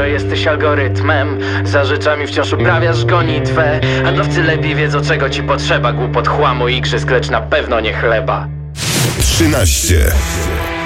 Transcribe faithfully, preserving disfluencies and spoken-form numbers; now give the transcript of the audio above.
jesteś algorytmem. Za rzeczami wciąż uprawiasz gonitwę. Handlowcy lepiej wiedzą, czego ci potrzeba. Głupot, chłamu i igrzysk, lecz na pewno nie chleba. trzynaście.